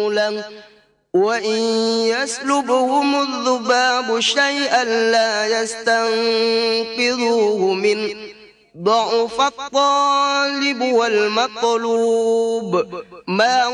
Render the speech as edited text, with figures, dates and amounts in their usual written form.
له وإن يسلبهم الذباب شيئا لا يستنقذوه منه ضعف الطالب والمطلوب